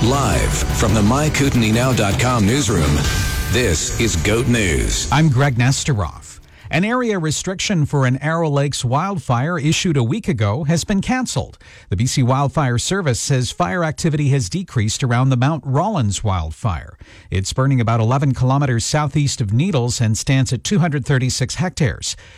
Live from the MyKootenainow.com newsroom, this is GOAT News. I'm Greg Nesteroff. An area restriction for an Arrow Lakes wildfire issued a week ago has been canceled. The BC Wildfire Service says fire activity has decreased around the Mount Rollins wildfire. It's burning about 11 kilometers southeast of Needles and stands at 236 hectares.